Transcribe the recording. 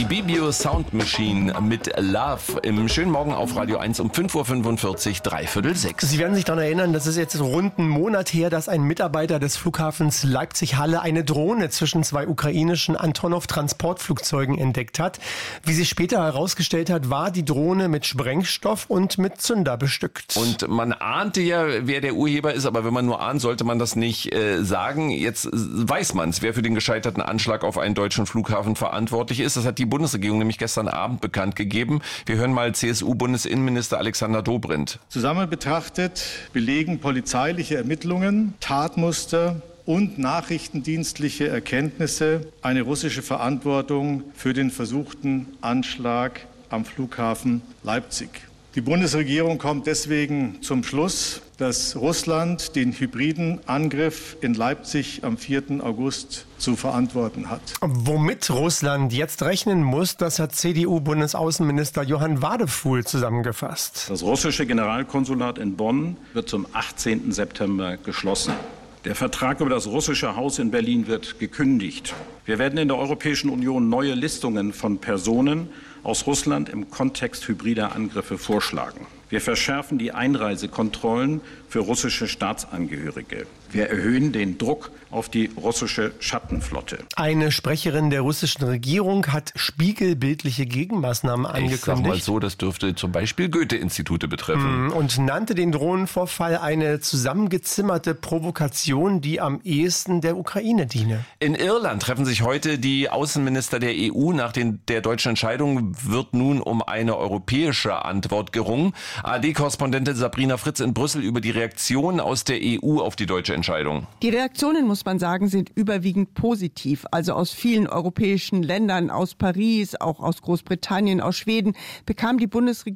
Bibio Sound Machine mit Love im schönen Morgen auf Radio 1 um 5.45 Uhr, 5:45. Sie werden sich daran erinnern, das ist jetzt rund einen Monat her, dass ein Mitarbeiter des Flughafens Leipzig-Halle eine Drohne zwischen zwei ukrainischen Antonov-Transportflugzeugen entdeckt hat. Wie sich später herausgestellt hat, war die Drohne mit Sprengstoff und mit Zünder bestückt. Und man ahnte ja, wer der Urheber ist, aber wenn man nur ahnt, sollte man das nicht sagen. Jetzt weiß man es, wer für den gescheiterten Anschlag auf einen deutschen Flughafen verantwortlich ist. Das hat die Bundesregierung nämlich gestern Abend bekannt gegeben. Wir hören mal CSU-Bundesinnenminister Alexander Dobrindt. Zusammen betrachtet belegen polizeiliche Ermittlungen, Tatmuster und nachrichtendienstliche Erkenntnisse eine russische Verantwortung für den versuchten Anschlag am Flughafen Leipzig. Die Bundesregierung kommt deswegen zum Schluss, dass Russland den hybriden Angriff in Leipzig am 4. August zu verantworten hat. Womit Russland jetzt rechnen muss, das hat CDU-Bundesaußenminister Johann Wadefuhl zusammengefasst. Das russische Generalkonsulat in Bonn wird zum 18. September geschlossen. Der Vertrag über das russische Haus in Berlin wird gekündigt. Wir werden in der Europäischen Union neue Listungen von Personen aus Russland im Kontext hybrider Angriffe vorschlagen. Wir verschärfen die Einreisekontrollen für russische Staatsangehörige. Wir erhöhen den Druck auf die russische Schattenflotte. Eine Sprecherin der russischen Regierung hat spiegelbildliche Gegenmaßnahmen angekündigt. Ich sag mal so, das dürfte zum Beispiel Goethe-Institute betreffen. Und nannte den Drohnenvorfall eine zusammengezimmerte Provokation, die am ehesten der Ukraine diene. In Irland treffen sich heute die Außenminister der EU. Nach der deutschen Entscheidung wird nun um eine europäische Antwort gerungen. ARD-Korrespondentin Sabrina Fritz in Brüssel über die Reaktion aus der EU auf die deutsche Entscheidung. Die Reaktionen, muss man sagen, sind überwiegend positiv. Also aus vielen europäischen Ländern, aus Paris, auch aus Großbritannien, aus Schweden, bekam die Bundesregierung